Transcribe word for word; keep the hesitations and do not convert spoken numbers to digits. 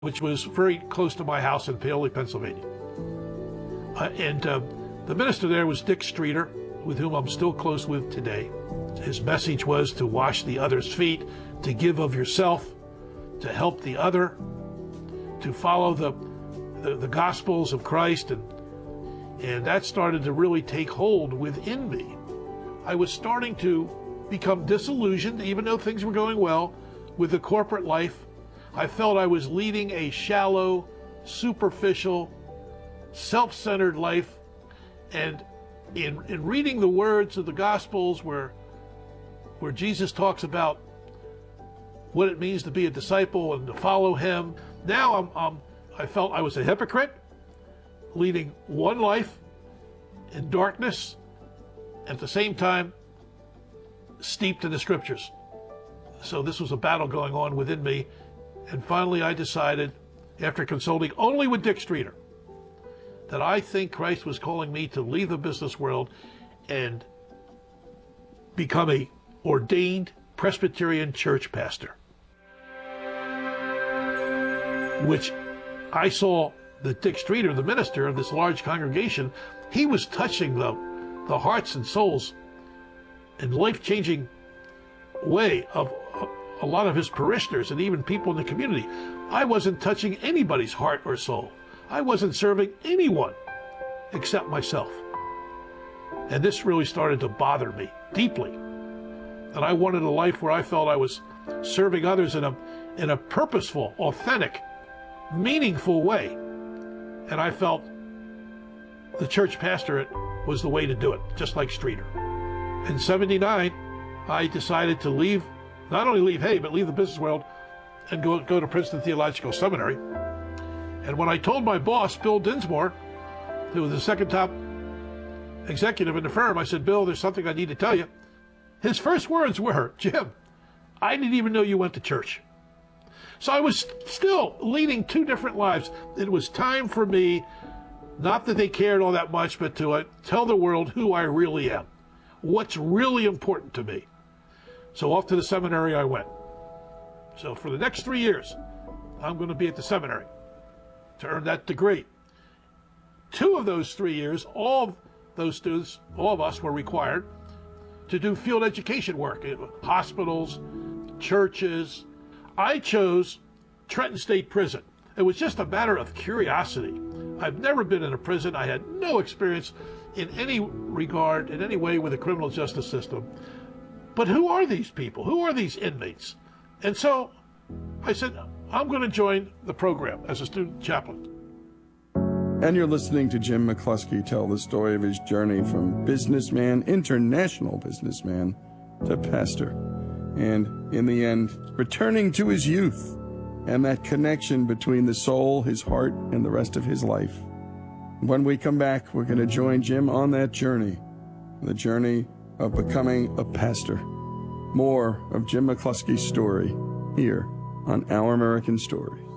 which was very close to my house in Paoli, Pennsylvania. Uh, and uh, the minister there was Dick Streeter, with whom I'm still close with today. His message was to wash the other's feet, to give of yourself, to help the other, to follow the, the, the Gospels of Christ. And, and that started to really take hold within me. I was starting to become disillusioned, even though things were going well, with the corporate life. I felt I was leading a shallow, superficial, self-centered life. And in, in reading the words of the Gospels where, where Jesus talks about what it means to be a disciple and to follow him, now I'm, I'm, I felt I was a hypocrite, leading one life in darkness, at the same time steeped in the Scriptures. So this was a battle going on within me. And finally I decided, after consulting only with Dick Streeter, that I think Christ was calling me to leave the business world and become a ordained Presbyterian church pastor. Which I saw that Dick Streeter, the minister of this large congregation, he was touching the, the hearts and souls in life-changing way of a lot of his parishioners and even people in the community. I wasn't touching anybody's heart or soul. I wasn't serving anyone except myself. And this really started to bother me deeply. And I wanted a life where I felt I was serving others in a, in a purposeful, authentic, meaningful way. And I felt the church pastorate was the way to do it, just like Streeter. In seventy-nine, I decided to leave, not only leave Hay, but leave the business world and go, go to Princeton Theological Seminary. And when I told my boss, Bill Dinsmore, who was the second top executive in the firm, I said, Bill, there's something I need to tell you. His first words were, Jim, I didn't even know you went to church. So I was still leading two different lives. It was time for me, not that they cared all that much, but to uh, tell the world who I really am, what's really important to me. So off to the seminary I went. So for the next three years, I'm going to be at the seminary to earn that degree. Two of those three years, all of those students, all of us were required to do field education work in hospitals, churches. I chose Trenton State Prison. It was just a matter of curiosity. I've never been in a prison. I had no experience in any regard, in any way, with the criminal justice system. But who are these people? Who are these inmates? And so I said, I'm going to join the program as a student chaplain. And you're listening to Jim McCluskey tell the story of his journey from businessman, international businessman, to pastor. And in the end, returning to his youth and that connection between the soul, his heart, and the rest of his life. When we come back, we're going to join Jim on that journey, the journey of becoming a pastor. More of Jim McCluskey's story here on Our American Stories.